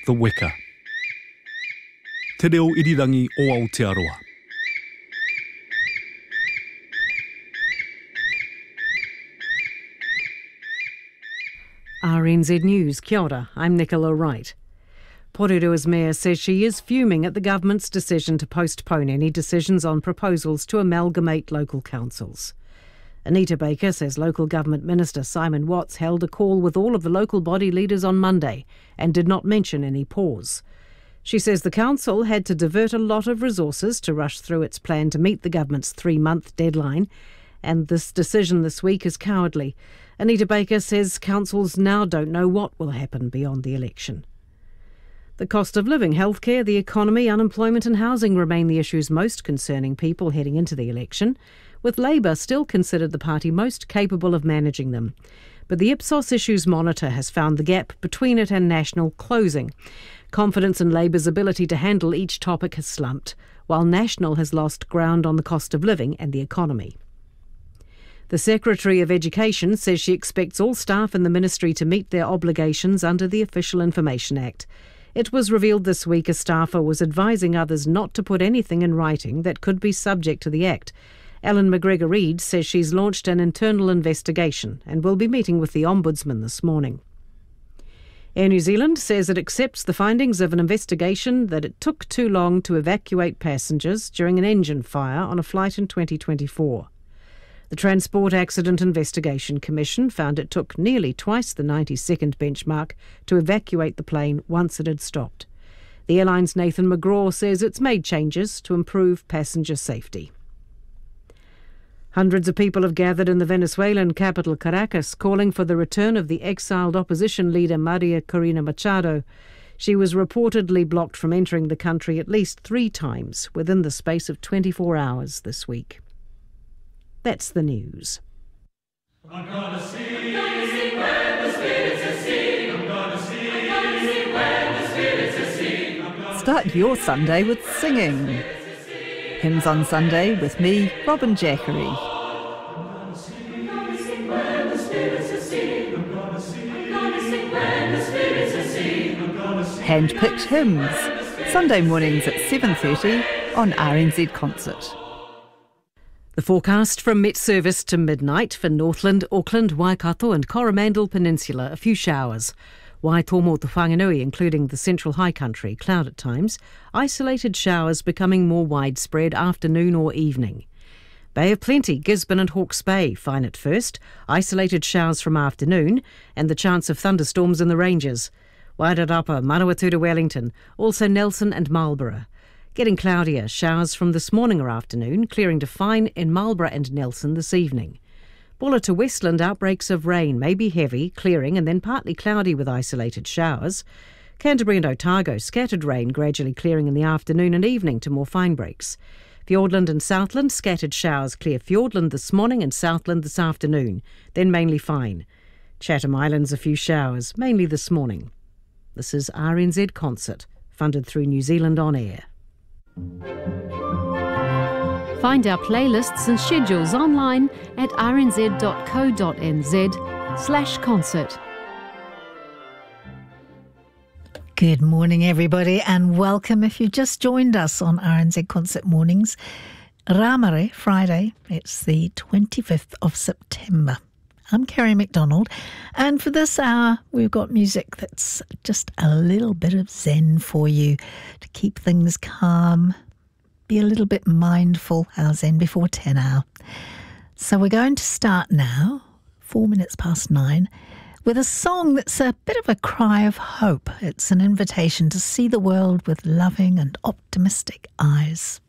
The Weka. Te reo irirangi o Aotearoa. RNZ News, kia ora, I'm Nicola Wright. Poreroa's mayor says she is fuming at the government's decision to postpone any decisions on proposals to amalgamate local councils. Anita Baker says local government minister Simon Watts held a call with all of the local body leaders on Monday and did not mention any pause. She says the council had to divert a lot of resources to rush through its plan to meet the government's 3-month deadline, and this decision this week is cowardly. Anita Baker says councils now don't know what will happen beyond the election. The cost of living, healthcare, the economy, unemployment and housing remain the issues most concerning people heading into the election, with Labour still considered the party most capable of managing them. But the Ipsos Issues Monitor has found the gap between it and National closing. Confidence in Labour's ability to handle each topic has slumped, while National has lost ground on the cost of living and the economy. The Secretary of Education says she expects all staff in the ministry to meet their obligations under the Official Information Act. It was revealed this week a staffer was advising others not to put anything in writing that could be subject to the Act. Ellen McGregor-Reid says she's launched an internal investigation and will be meeting with the Ombudsman this morning. Air New Zealand says it accepts the findings of an investigation that it took too long to evacuate passengers during an engine fire on a flight in 2024. The Transport Accident Investigation Commission found it took nearly twice the 90-second benchmark to evacuate the plane once it had stopped. The airline's Nathan McGraw says it's made changes to improve passenger safety. Hundreds of people have gathered in the Venezuelan capital Caracas calling for the return of the exiled opposition leader Maria Corina Machado. She was reportedly blocked from entering the country at least 3 times within the space of 24 hours this week. That's the news. I'm gonna sing when the spirits are sing. I'm gonna sing when the spirits are sing. Start your Sunday with singing. Hymns on Sunday with me, Robin Jackery. I'm gonna sing when the spirits are sing. I'm gonna sing when the spirits are sing. I'm gonna sing. Hand-picked hymns. Sunday mornings at 7:30 on RNZ Concert. The forecast from Met Service to midnight for Northland, Auckland, Waikato and Coromandel Peninsula, a few showers. Waitomo to Whanganui, including the central high country, cloud at times. Isolated showers becoming more widespread afternoon or evening. Bay of Plenty, Gisborne and Hawke's Bay, fine at first. Isolated showers from afternoon and the chance of thunderstorms in the ranges. Wairarapa, Manawatu to Wellington, also Nelson and Marlborough. Getting cloudier, showers from this morning or afternoon, clearing to fine in Marlborough and Nelson this evening. Bulla to Westland, outbreaks of rain may be heavy, clearing and then partly cloudy with isolated showers. Canterbury and Otago, scattered rain gradually clearing in the afternoon and evening to more fine breaks. Fiordland and Southland, scattered showers clear Fiordland this morning and Southland this afternoon, then mainly fine. Chatham Islands, a few showers, mainly this morning. This is RNZ Concert, funded through New Zealand On Air. Find our playlists and schedules online at rnz.co.nz/concert. Good morning, everybody, and welcome if you've just joined us on RNZ Concert Mornings. Ramare, Friday, it's the 25th of September. I'm Kerry McDonald, and for this hour we've got music that's just a little bit of zen for you to keep things calm, be a little bit mindful, our Zen Before 10 hour. So we're going to start now, 9:04, with a song that's a bit of a cry of hope. It's an invitation to see the world with loving and optimistic eyes.